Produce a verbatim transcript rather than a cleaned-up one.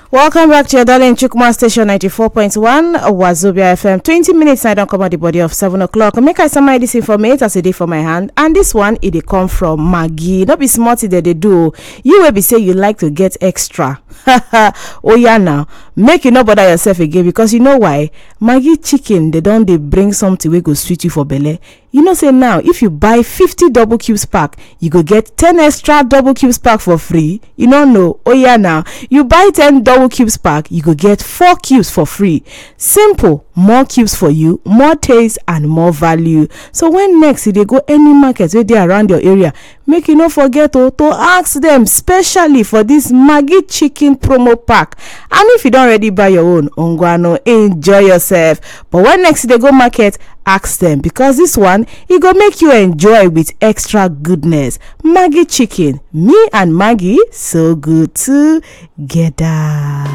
Welcome back to your darling Chukma Station ninety-four point one Wazobia F M. twenty minutes I don't come at the body of seven o'clock. Make I summarize this information as a day for my hand. And this one, it dey come from Maggi. Not be smarty that they do. You will be say you like to get extra. Oh yeah, now make you not bother yourself again, because you know why? Maggi chicken, they don't they bring something we go sweet you for belly. You know, say now if you buy fifty double cubes pack, you go get ten extra double cubes pack for free. You don't know. Oh yeah, now you buy ten double cubes pack, you go get four cubes for free. Simple. More cubes for you, more taste and more value. So when next they go any market where they around your area, make you not forget to, to ask them specially for this Maggi chicken promo pack. And if you don't already buy your own, ongwano, enjoy yourself. But when next they go market, ask them, because this one it go make you enjoy with extra goodness. Maggi chicken, me and Maggi, so good together.